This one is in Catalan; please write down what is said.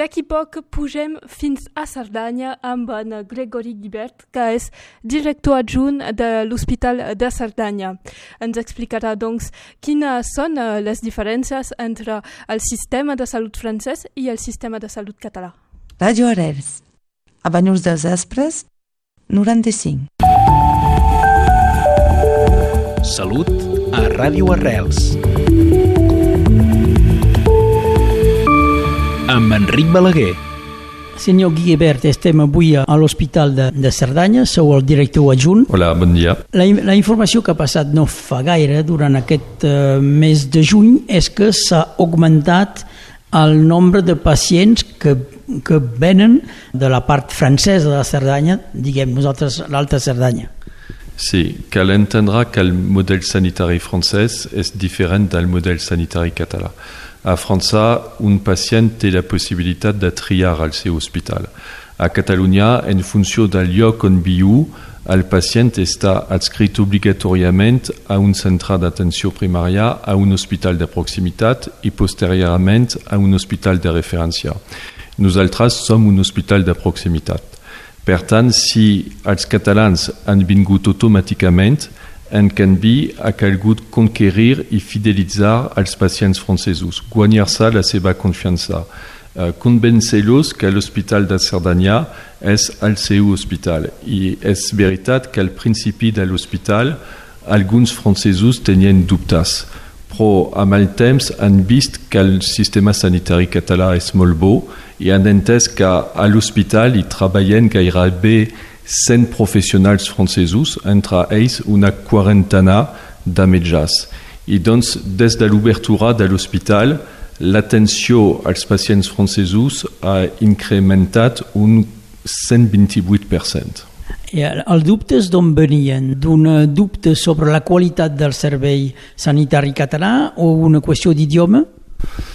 d'aquí poc pugem fins a Cerdanya amb en Gregori Guibert, que és director adjunt de l'Hospital de Cerdanya. Ens explicarà, doncs, quines són les diferències entre el sistema de salut francès i el sistema de salut català. Ràdio Arrels, a Banyuls dels Aspres, 95. Salut a Ràdio Arrels. Amb Enric Balaguer. Senyor Guibert, estem avui a l'Hospital de Cerdanya, sou el director adjunt. Hola, bon dia. La informació que ha passat no fa gaire, durant aquest mes de juny, és que s'ha augmentat el nombre de pacients que venen de la part francesa de la Cerdanya, diguem nosaltres l'Alta Cerdanya. Sí, cal entendre que el model sanitari francès és diferent del model sanitari català. A França, un pacient té la possibilitat de triar al seu hospital. A Catalunya, en funció del lloc on viu, el pacient està adscrit obligatòriament a un centre d'atenció primària, a un hospital de proximitat i posteriorment a un hospital de referència. Nosaltres som un hospital de proximitat. Per tant, si els catalans han vingut automàticament, en canvi, ha calgut conquerir i fidelitzar els pacients francesos, guanyar-se la seva confiança, convèncer-los que l'Hospital de Cerdanya és el seu hospital. I és veritat que al principi de l'hospital alguns francesos tenien dubtes, però amb el temps han vist que el sistema sanitari català és molt bo i han entès que a l'hospital hi treballen gairebé 100 professionals francesos, entre ells una quarantena de metges. I doncs, des de l'obertura de l'hospital, l'atenció als pacients francesos ha incrementat un 128%. I els dubtes d'on venien? D'un dubte sobre la qualitat del servei sanitari català o una qüestió d'idioma?